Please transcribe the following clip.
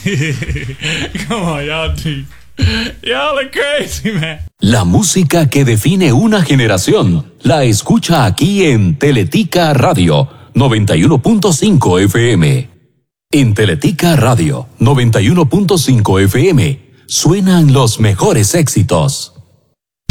Come on, y'all are crazy, man. La música que define una generación la escucha aquí en Teletica Radio 91.5 FM. En Teletica Radio 91.5 FM suenan los mejores éxitos.